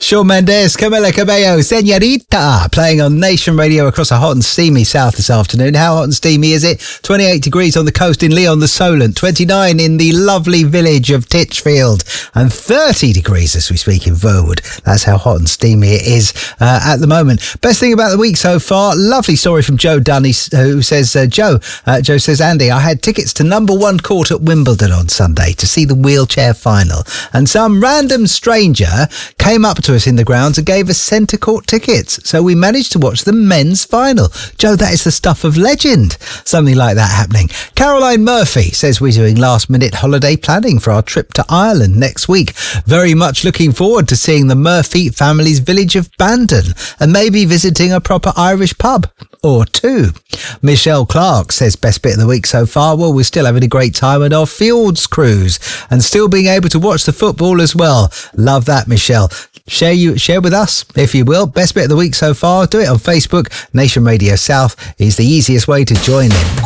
Shawn Mendes, Camila Cabello, Señorita, playing on Nation Radio across a hot and steamy south this afternoon. How hot and steamy is it? 28 degrees on the coast in Leon the Solent, 29 in the lovely village of Titchfield, and 30 degrees as we speak in Verwood. That's how hot and steamy it is at the moment. Best thing about the week so far, lovely story from Joe Dunn, who says, Joe says, Andy, I had tickets to number 1 court at Wimbledon on Sunday to see the wheelchair final, and some random stranger came up to us in the grounds and gave us centre court tickets, so we managed to watch the men's final. Joe, that is the stuff of legend. Something like that happening. Caroline Murphy says we're doing last minute holiday planning for our trip to Ireland next week. Very much looking forward to seeing the Murphy family's village of Bandon and maybe visiting a proper Irish pub or two. Michelle Clark says best bit of the week so far, well, we're still having a great time at our Fields cruise and still being able to watch the football as well. Love that, Michelle. Share with us, if you will. Best bit of the week so far, do it on Facebook. Nation Radio South is the easiest way to join in.